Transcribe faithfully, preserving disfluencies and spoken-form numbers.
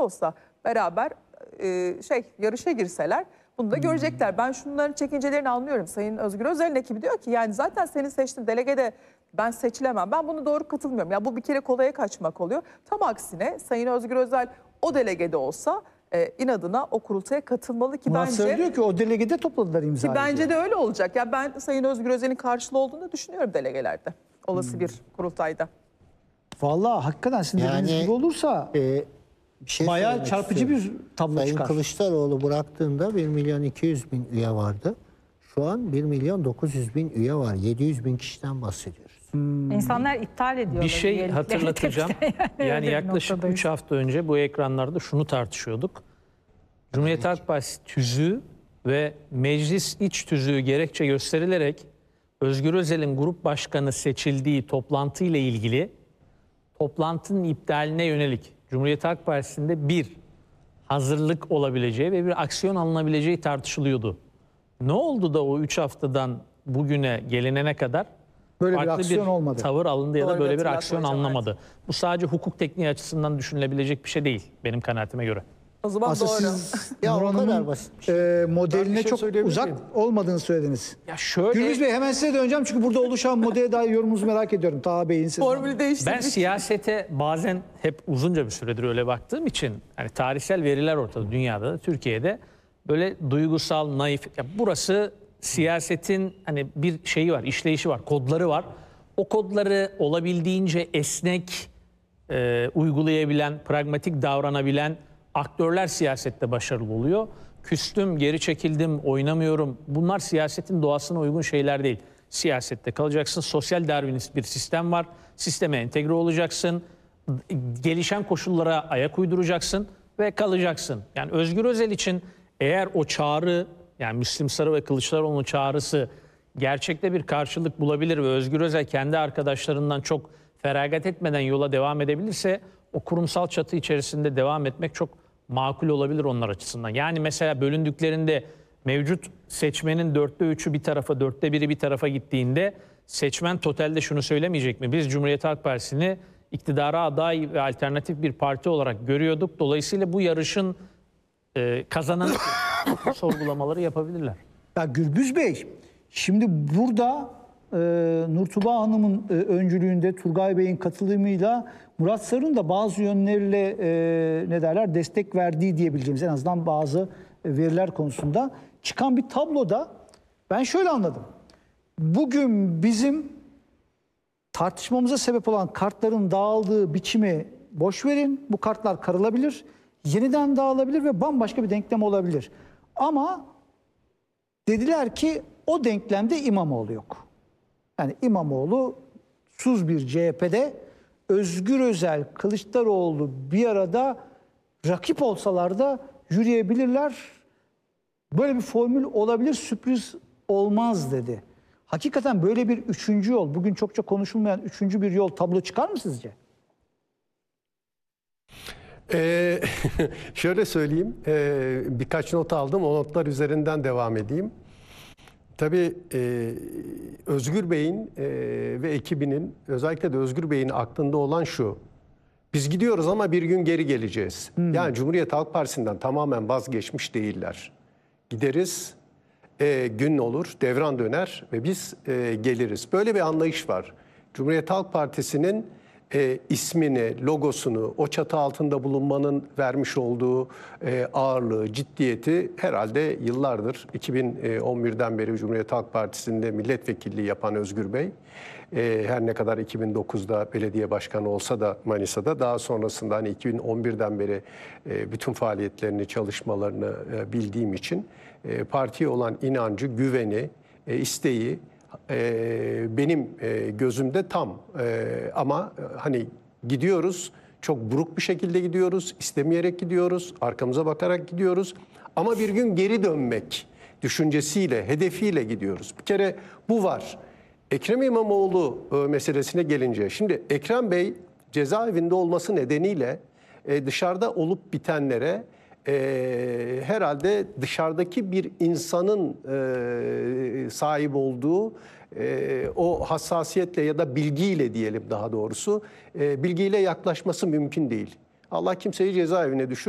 olsa beraber e, şey yarışa girseler bunu da görecekler. Ben şunların çekincelerini anlıyorum. Sayın Özgür Özel'in ekibi diyor ki yani zaten senin seçtiğin delegede ben seçilemem. Ben bunu doğru katılmıyorum. Ya bu bir kere kolaya kaçmak oluyor. Tam aksine Sayın Özgür Özel o delegede olsa e, inadına o kurultaya katılmalı ki Murat bence diyor ki o delegede topladılar imzayı. ki bence de öyle olacak. Ya ben Sayın Özgür Özel'in karşılığı olduğunu düşünüyorum delegelerde. Olası hmm. bir kurultayda. Vallahi hakikaten sizin yani, dediğiniz gibi olursa e, bir şey bayağı çarpıcı istiyorum. bir tablo Sayın çıkar. Kılıçdaroğlu bıraktığında bir milyon iki yüz bin üye vardı. Şu an bir milyon dokuz yüz bin üye var. yedi yüz bin kişiden bahsediyoruz. Hmm. İnsanlar iptal ediyorlar. Bir şey hatırlatacağım. yani yani yaklaşık üç hafta önce bu ekranlarda şunu tartışıyorduk. Cumhuriyet Halk Partisi tüzüğü ve meclis iç tüzüğü gerekçe gösterilerek Özgür Özel'in grup başkanı seçildiği toplantı ile ilgili toplantının iptaline yönelik Cumhuriyet Halk Partisi'nde bir hazırlık olabileceği ve bir aksiyon alınabileceği tartışılıyordu. Ne oldu da o üç haftadan bugüne gelinene kadar böyle farklı bir aksiyon bir olmadı. Tavır alındı ya da Doğru, böyle bir aksiyon hocam, alınamadı. evet. Bu sadece hukuk tekniği açısından düşünülebilecek bir şey değil benim kanaatime göre. O zaman Aslında doğru. siz Ya Nur o Hanım'ın, kadar basit bir şey. e, modeline şey çok söyleyebilir uzak miyim? olmadığını söylediniz. Ya şöyle Gürbüz Bey hemen size döneceğim çünkü burada oluşan modele dair yorumunuzu merak ediyorum. Taha Bey'in size. Formülü değiştirdik. ben siyasete bazen hep uzunca bir süredir öyle baktığım için hani tarihsel veriler ortada dünyada da Türkiye'de böyle duygusal, naif. Ya burası siyasetin hani bir şeyi var, işleyişi var, kodları var. O kodları olabildiğince esnek e, uygulayabilen, pragmatik davranabilen aktörler siyasette başarılı oluyor. Küstüm, geri çekildim, oynamıyorum. Bunlar siyasetin doğasına uygun şeyler değil. Siyasette kalacaksın. Sosyal Darwinist bir sistem var. Sisteme entegre olacaksın. Gelişen koşullara ayak uyduracaksın ve kalacaksın. Yani Özgür Özel için eğer o çağrı, yani Müslim Sarı ve Kılıçdaroğlu'nun çağrısı gerçekte bir karşılık bulabilir ve Özgür Özel kendi arkadaşlarından çok feragat etmeden yola devam edebilirse o kurumsal çatı içerisinde devam etmek çok makul olabilir onlar açısından. Yani mesela bölündüklerinde mevcut seçmenin dörtte üçü bir tarafa, dörtte biri bir tarafa gittiğinde seçmen totalde şunu söylemeyecek mi? Biz Cumhuriyet Halk Partisi'ni iktidara aday ve alternatif bir parti olarak görüyorduk. Dolayısıyla bu yarışın e, kazanan sorgulamaları yapabilirler. Ya Gürbüz Bey, şimdi burada e, Nurtuba Hanım'ın e, öncülüğünde Turgay Bey'in katılımıyla Murat Sarı'nın da bazı yönleriyle e, ne derler destek verdiği diyebileceğimiz en azından bazı veriler konusunda çıkan bir tabloda ben şöyle anladım. Bugün bizim tartışmamıza sebep olan kartların dağıldığı biçimi boş verin. Bu kartlar karılabilir, yeniden dağılabilir ve bambaşka bir denklem olabilir. Ama dediler ki o denklemde İmamoğlu yok. Yani İmamoğlu suz bir C H P'de, Özgür Özel, Kılıçdaroğlu bir arada rakip olsalar da yürüyebilirler. Böyle bir formül olabilir, sürpriz olmaz dedi. Hakikaten böyle bir üçüncü yol, bugün çokça konuşulmayan üçüncü bir yol tablo çıkar mı sizce? Ee, şöyle söyleyeyim, ee, birkaç not aldım, o notlar üzerinden devam edeyim. Tabii e, Özgür Bey'in e, ve ekibinin, özellikle de Özgür Bey'in aklında olan şu: biz gidiyoruz ama bir gün geri geleceğiz. Hmm. Yani Cumhuriyet Halk Partisi'nden tamamen vazgeçmiş değiller. Gideriz, e, gün olur, devran döner ve biz e, geliriz. Böyle bir anlayış var. Cumhuriyet Halk Partisi'nin E, ismini, logosunu, o çatı altında bulunmanın vermiş olduğu e, ağırlığı, ciddiyeti herhalde yıllardır, iki bin on birden beri Cumhuriyet Halk Partisi'nde milletvekilliği yapan Özgür Bey, e, her ne kadar iki bin dokuzda belediye başkanı olsa da Manisa'da, daha sonrasında hani iki bin on birden beri e, bütün faaliyetlerini, çalışmalarını e, bildiğim için e, partiye olan inancı, güveni, e, isteği, Ee, benim e, gözümde tam ee, ama hani gidiyoruz, çok buruk bir şekilde gidiyoruz, istemeyerek gidiyoruz, arkamıza bakarak gidiyoruz ama bir gün geri dönmek düşüncesiyle, hedefiyle gidiyoruz. Bir kere bu var. Ekrem İmamoğlu e, meselesine gelince, şimdi Ekrem Bey cezaevinde olması nedeniyle e, dışarıda olup bitenlere Ee, herhalde dışarıdaki bir insanın e, sahip olduğu e, o hassasiyetle ya da bilgiyle diyelim daha doğrusu e, bilgiyle yaklaşması mümkün değil. Allah kimseyi cezaevine düşür.